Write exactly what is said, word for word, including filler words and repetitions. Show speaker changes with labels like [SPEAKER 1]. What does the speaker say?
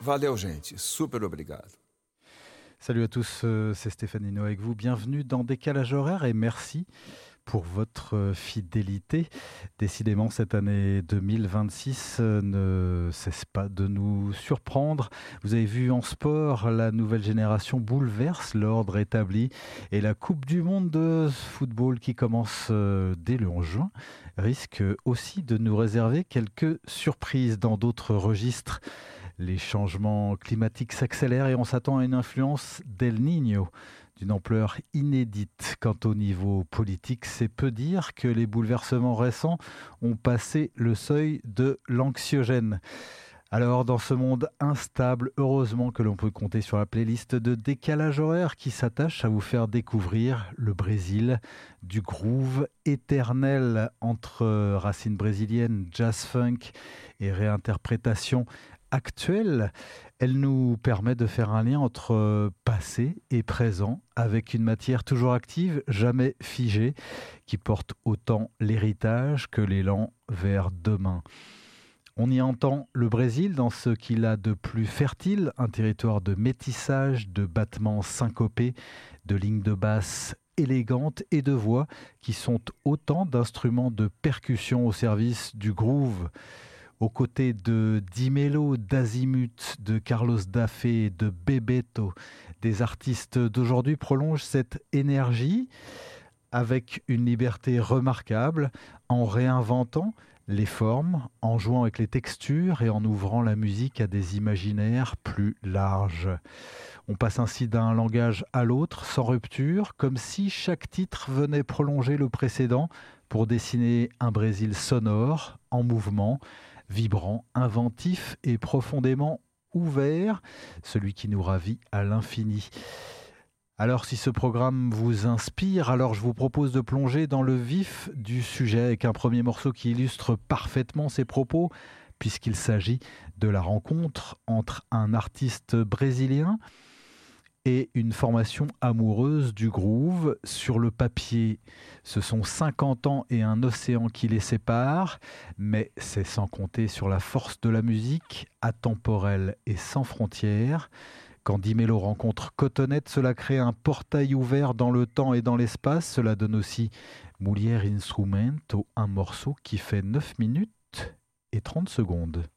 [SPEAKER 1] Valeu, gente. Super obrigado.
[SPEAKER 2] Salut à tous, euh, c'est Stéphane Hinault avec vous. Bienvenue dans Décalage horaire et merci pour votre fidélité. Décidément, cette année deux mille vingt-six euh, ne cesse pas de nous surprendre. Vous avez vu en sport, la nouvelle génération bouleverse l'ordre établi et la Coupe du monde de football qui commence euh, dès le onze juin risque aussi de nous réserver quelques surprises dans d'autres registres. Les changements climatiques s'accélèrent et on s'attend à une influence d'El Niño d'une ampleur inédite. Quant au niveau politique, c'est peu dire que les bouleversements récents ont passé le seuil de l'anxiogène. Alors, dans ce monde instable, heureusement que l'on peut compter sur la playlist de Décalage horaire qui s'attache à vous faire découvrir le Brésil du groove éternel entre racines brésiliennes, jazz funk et réinterprétation actuelle. Elle nous permet de faire un lien entre passé et présent avec une matière toujours active, jamais figée, qui porte autant l'héritage que l'élan vers demain. On y entend le Brésil dans ce qu'il a de plus fertile, un territoire de métissage, de battements syncopés, de lignes de basse élégantes et de voix qui sont autant d'instruments de percussion au service du groove. Aux côtés de Di Mello, d'Azimut, de Carlos Dafé, de Bebeto, des artistes d'aujourd'hui prolongent cette énergie avec une liberté remarquable en réinventant les formes, en jouant avec les textures et en ouvrant la musique à des imaginaires plus larges. On passe ainsi d'un langage à l'autre, sans rupture, comme si chaque titre venait prolonger le précédent pour dessiner un Brésil sonore, en mouvement, vibrant, inventif et profondément ouvert, celui qui nous ravit à l'infini. Alors si ce programme vous inspire, alors je vous propose de plonger dans le vif du sujet avec un premier morceau qui illustre parfaitement ces propos, puisqu'il s'agit de la rencontre entre un artiste brésilien et une formation amoureuse du groove. Sur le papier, ce sont cinquante ans et un océan qui les séparent, mais c'est sans compter sur la force de la musique, atemporelle et sans frontières. Quand Di Mello rencontre Cotonete, cela crée un portail ouvert dans le temps et dans l'espace. Cela donne aussi Mulher Instrumento, un morceau qui fait neuf minutes et trente secondes.